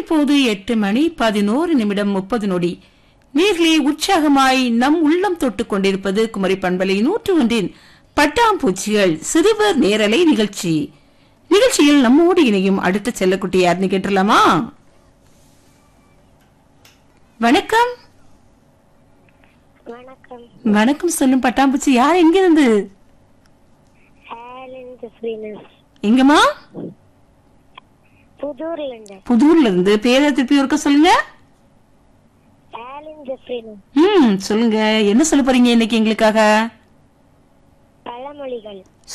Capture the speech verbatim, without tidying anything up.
இப்போது எட்டு மணி பதினோரு நிமிடம் முப்பது நொடி. நேர்களே, உற்சாகமாய் நம் உள்ளம் தொட்டுக் கொண்டிருப்பது குமரி பண்பலை நூற்று ஒன்றின் பட்டாம்பூச்சிகள் சிறுவர் நேரலை நிகழ்ச்சி. நிகழ்ச்சியில் நம்மோடு இணையும் அடுத்த செல்லக்குட்டி யாருன்னு கேட்டுலாமா? வணக்கம். வணக்கம். வணக்கம் சொல்லும் பட்டாம்பூச்சி. யார் எங்க இருந்து? எங்கம்மா? புதூர்ல இருந்து. புதூர்ல இருந்து. பேரை திருப்பி ஒருக்க சொல்லுங்க. ம் சொல்லுங்க, என்ன சொல்ல போறீங்க இன்னைக்கு எங்களுக்காக? பழமொழிகள்.